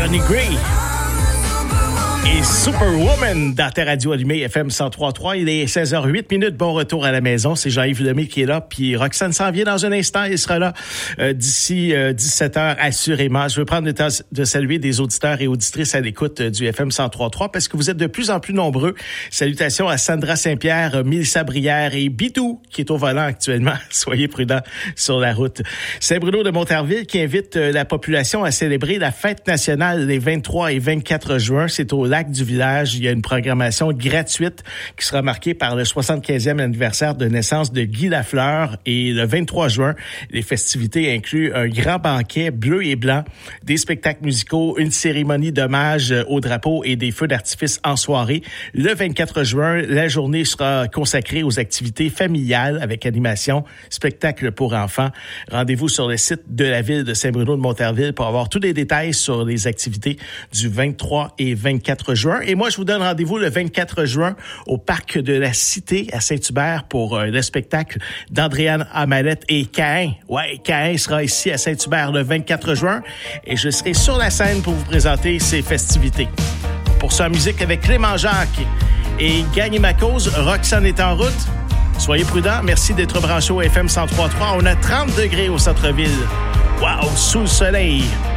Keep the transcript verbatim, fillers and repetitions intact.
Johnny Gray et Superwoman dans ta radio allumée F M cent trois point trois. Il est seize heures huit minutes. Bon retour à la maison. C'est Jean-Yves Lemay qui est là. Puis Roxane s'en vient dans un instant. Il sera là euh, d'ici euh, dix-sept heures assurément. Je veux prendre le temps de saluer des auditeurs et auditrices à l'écoute euh, du F M cent trois point trois parce que vous êtes de plus en plus nombreux. Salutations à Sandra Saint-Pierre, euh, Mélissa Brière et Bidou qui est au volant actuellement. Soyez prudents sur la route. Saint-Bruno de Montarville qui invite euh, la population à célébrer la fête nationale les vingt-trois et vingt-quatre juin. C'est au lac du village. Il y a une programmation gratuite qui sera marquée par le soixante-quinzième anniversaire de naissance de Guy Lafleur. Et le vingt-trois juin, les festivités incluent un grand banquet bleu et blanc, des spectacles musicaux, une cérémonie d'hommage au drapeau et des feux d'artifice en soirée. Le vingt-quatre juin, la journée sera consacrée aux activités familiales avec animation, spectacles pour enfants. Rendez-vous sur le site de la ville de Saint-Bruno de Montarville pour avoir tous les détails sur les activités du vingt-trois et vingt-quatre juin. Et moi, je vous donne rendez-vous le vingt-quatre juin au parc de la Cité à Saint-Hubert pour euh, le spectacle d'Andréane Amalette et Caïn. Ouais, Caïn sera ici à Saint-Hubert le vingt-quatre juin et je serai sur la scène pour vous présenter ces festivités. Pour ça, musique avec Clément Jacques et Gagne ma cause, Roxane est en route. Soyez prudents. Merci d'être branchés au F M cent trois point trois. On a trente degrés au centre-ville. Wow, sous le soleil.